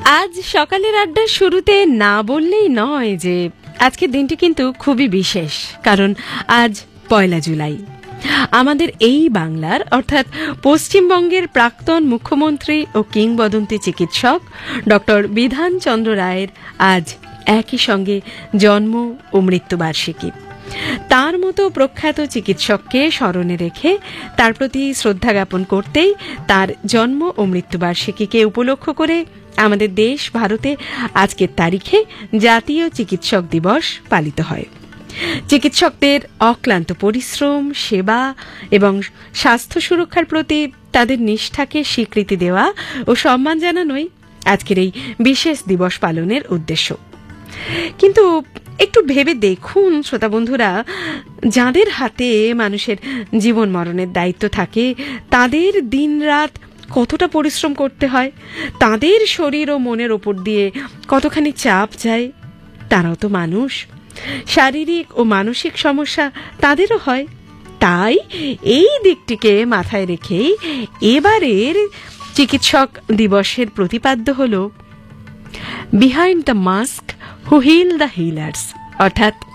আজ সকালের আড্ডার শুরুতে না বললেই নয় যে আজকের দিনটি কিন্তু খুবই বিশেষ, কারণ আজ 1 জুলাই। আমাদের এই বাংলার অর্থাৎ পশ্চিমবঙ্গের প্রাক্তন মুখ্যমন্ত্রী ও কিংবদন্তি চিকিৎসক ডক্টর বিধানচন্দ্র রায়ের আজ একই সঙ্গে জন্ম ও মৃত্যুবার্ষিকী। তার মতো প্রখ্যাত চিকিৎসককে স্মরণে রেখে তার প্রতি শ্রদ্ধা জ্ঞাপন করতেই তার জন্ম ও মৃত্যুবার্ষিকীকে উপলক্ষ করে আমাদের দেশ ভারতে আজকের তারিখে জাতীয় চিকিৎসক দিবস পালিত হয়। চিকিৎসকদের অক্লান্ত পরিশ্রম, সেবা এবং স্বাস্থ্য সুরক্ষার প্রতি তাদের নিষ্ঠাকে স্বীকৃতি দেওয়া ও সম্মান জানানোই আজকের এই বিশেষ দিবস পালনের উদ্দেশ্য। কিন্তু একটু ভেবে দেখুন শ্রোতা বন্ধুরা, যাদের হাতে মানুষের জীবন মরণের দায়িত্ব থাকে তাদের দিনরাত কতটা পরিশ্রম করতে হয়, তাদের শরীর ও মনের ওপর দিয়ে কতখানি চাপ যায়। তারাও তো মানুষ, শারীরিক ও মানসিক সমস্যা তাদেরও হয়। তাই এই দিকটিকে মাথায় রেখেই এবারের চিকিৎসক দিবসের প্রতিপাদ্য হল behind the mask who hill the healers, অর্থাৎ